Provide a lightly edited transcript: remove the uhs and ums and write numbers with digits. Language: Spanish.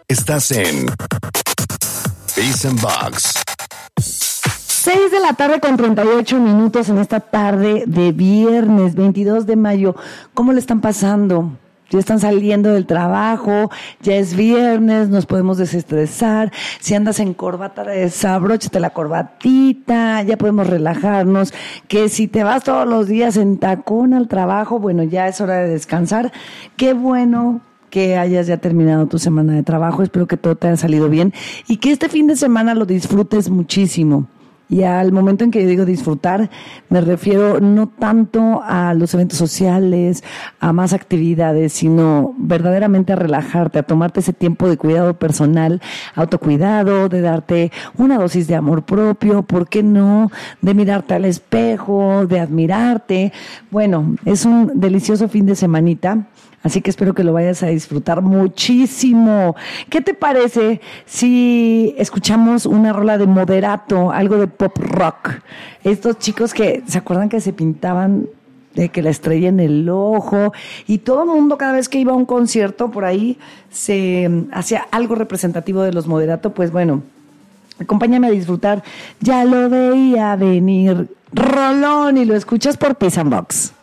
Estás en Peace and Box. 6 de la tarde con 38 minutos en esta tarde de viernes 22 de mayo. ¿Cómo le están pasando? Ya están saliendo del trabajo, ya es viernes, nos podemos desestresar. Si andas en corbata, desabróchate la corbatita, ya podemos relajarnos. Que si te vas todos los días en tacón al trabajo, bueno, ya es hora de descansar. Qué bueno que hayas ya terminado tu semana de trabajo. Espero que todo te haya salido bien y que este fin de semana lo disfrutes muchísimo. Y al momento en que yo digo disfrutar, me refiero no tanto a los eventos sociales, a más actividades, sino verdaderamente a relajarte, a tomarte ese tiempo de cuidado personal, autocuidado, de darte una dosis de amor propio, ¿por qué no? De mirarte al espejo, de admirarte. Bueno, es un delicioso fin de semanita. Así que espero que lo vayas a disfrutar muchísimo. ¿Qué te parece si escuchamos una rola de Moderato, algo de pop rock? Estos chicos que, ¿se acuerdan que se pintaban de que la estrella en el ojo? Y todo el mundo, cada vez que iba a un concierto por ahí, se hacía algo representativo de los Moderato. Pues bueno, acompáñame a disfrutar. Ya lo veía venir. Rolón, y lo escuchas por Peace and Box.